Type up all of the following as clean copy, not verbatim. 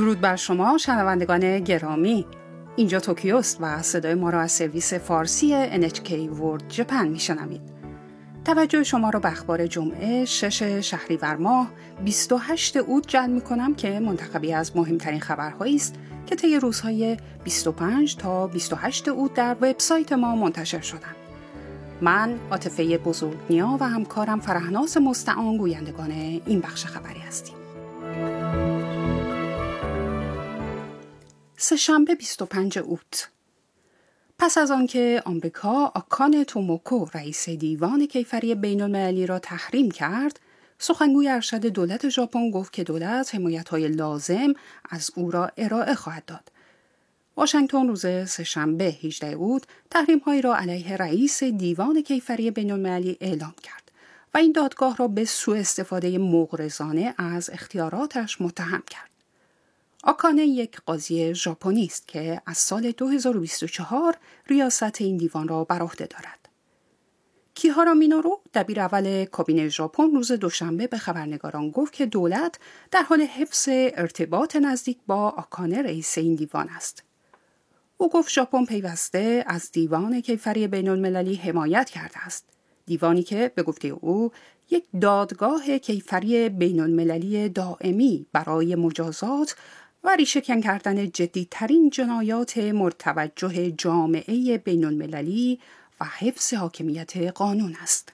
درود بر شما شنوندگان گرامی. اینجا توکیوست و صدای ما را از سرویس فارسی NHK World Japan میشنوید. توجه شما را به اخبار جمعه 6 شهریور ماه 28 اوت جلب می‌کنم که منتخبی از مهمترین خبرهایی است که طی روزهای 25 تا 28 اوت در وبسایت ما منتشر شدند. من عاطفه بزرگنیا و همکارم فرهناز مستعان گویندگان این بخش خبری هستیم. سه‌شنبه 25 اوت. پس از آنکه آمریکا آکانه توموکو رئیس دیوان کیفری بین‌المللی را تحریم کرد، سخنگوی ارشد دولت ژاپن گفت که دولت حمایت‌های لازم از او را ارائه خواهد داد. واشنگتن روز سه‌شنبه 18 اوت تحریم‌هایی را علیه رئیس دیوان کیفری بین‌المللی اعلام کرد و این دادگاه را به سوء استفاده مغرضانه از اختیاراتش متهم کرد. آکانه یک قاضی ژاپنی است که از سال 2024 ریاست این دیوان را بر عهده دارد. کیهارا مینورو دبیر اول کابینه ژاپن روز دوشنبه به خبرنگاران گفت که دولت در حال حفظ ارتباط نزدیک با آکانه رئیس این دیوان است. او گفت ژاپن پیوسته از دیوان کیفری بین‌المللی حمایت کرده است. دیوانی که به گفته او یک دادگاه کیفری بین‌المللی دائمی برای مجازات و ریشه‌کن کردن جدی‌ترین جنایات مرتوجه جامعه بین‌المللی و حفظ حاکمیت قانون است.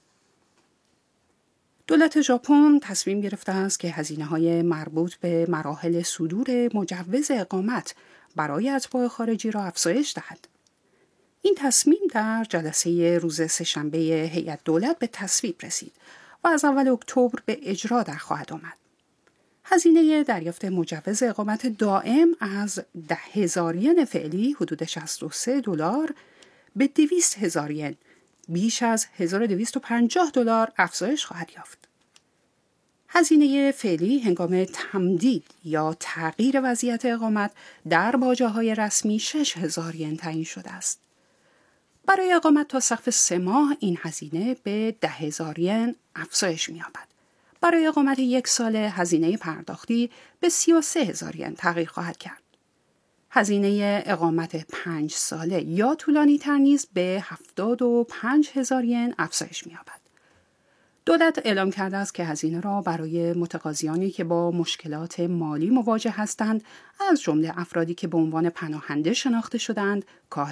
دولت ژاپن تصمیم گرفته است که هزینه‌های مربوط به مراحل صدور مجوز اقامت برای اتباع خارجی را افزایش دهد. این تصمیم در جلسه روز سه‌شنبه هیئت دولت به تصویب رسید و از اول اکتبر به اجرا در خواهد آمد. هزینه دریافت مجوز اقامت دائم از 10,000 ین فعلی حدود $63 به 200,000 ین بیش از $1,250 افزایش خواهد یافت. هزینه فعلی هنگام تمدید یا تغییر وضعیت اقامت در باجه‌های رسمی 6,000 ین تعیین شده است. برای اقامت تا سقف 3 ماه این هزینه به 10,000 ین افزایش می‌یابد. برای اقامت 1 سال هزینه پرداختی به 33,000 ین تغییر خواهد کرد. هزینه اقامت 5 ساله یا طولانی تر نیز به 75,000 ین افزایش می‌یابد. دولت اعلام کرده است که هزینه را برای متقاضیانی که با مشکلات مالی مواجه هستند، از جمله افرادی که به عنوان پناهنده شناخته شدند، کاهش